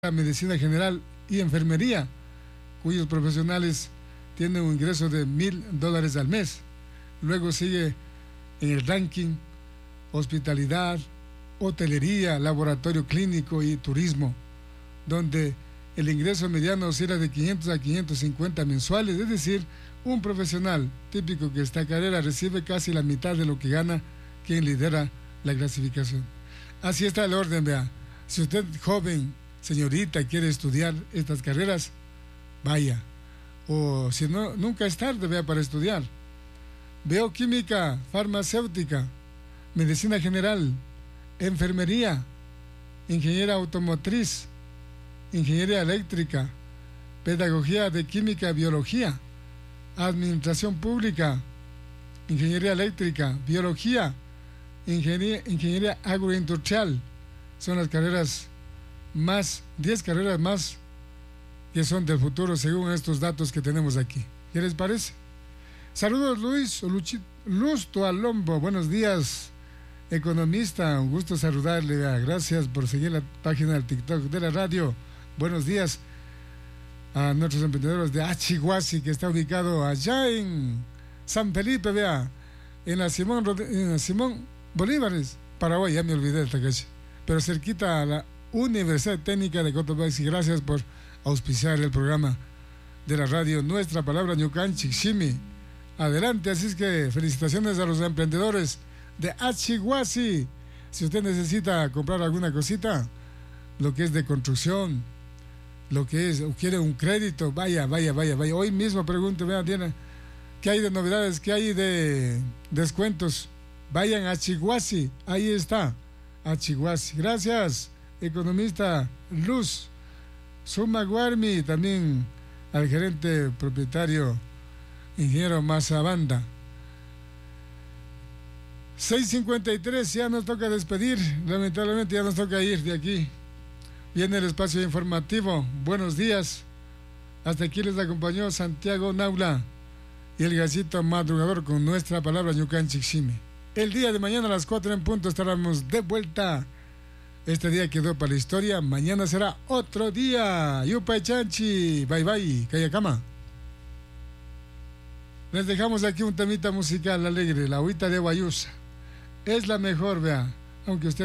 medicina general y enfermería, cuyos profesionales tienen un ingreso de $1,000 al mes. Luego sigue en el ranking hospitalidad, hotelería, laboratorio clínico y turismo, donde el ingreso mediano oscila de 500 a 550 mensuales, es decir, un profesional típico que esta carrera recibe casi la mitad de lo que gana quien lidera la clasificación. Así está el orden, vea. Si usted, joven, señorita, quiere estudiar estas carreras, vaya. O si no, nunca es tarde, vea, para estudiar. Bioquímica, farmacéutica, medicina general, enfermería, ingeniería automotriz, ingeniería eléctrica, pedagogía de química, biología, administración pública, ingeniería eléctrica, biología, ingeniería agroindustrial. Son las carreras más, 10 carreras más que son del futuro según estos datos que tenemos aquí. ¿Qué les parece? Saludos, Luz Toalombo, buenos días, economista, un gusto saludarle, gracias por seguir la página del TikTok de la radio. Buenos días a nuestros emprendedores de Achihuasi, que está ubicado allá en San Felipe, vea, en la Simón Bolívares, Paraguay, ya me olvidé de esta calle, pero cerquita a la Universidad Técnica de Cotopaxi. Gracias por auspiciar el programa de la radio Nuestra Palabra Ñucan Chiximi. Adelante, así es que felicitaciones a los emprendedores de Achihuasi. Si usted necesita comprar alguna cosita, lo que es de construcción, lo que es, o quiere un crédito, vaya. Hoy mismo pregunte, vean, Diana, ¿qué hay de novedades? ¿Qué hay de descuentos? Vayan a Achihuasi, ahí está, Achihuasi. Gracias, economista Luz Sumaguarmi, también al gerente propietario, ingeniero Mazabanda. 6:53, ya nos toca despedir, lamentablemente ya nos toca ir de aquí. Viene el espacio informativo. Buenos días. Hasta aquí les acompañó Santiago Naula y el Gacito Madrugador con Nuestra Palabra Ñucan Chixime. El día de mañana a las 4 en punto estaremos de vuelta. Este día quedó para la historia. Mañana será otro día. Yupay Chanchi. Bye bye. Kayakama. Les dejamos aquí un temita musical alegre. La agüita de Guayusa. Es la mejor, vea. Aunque usted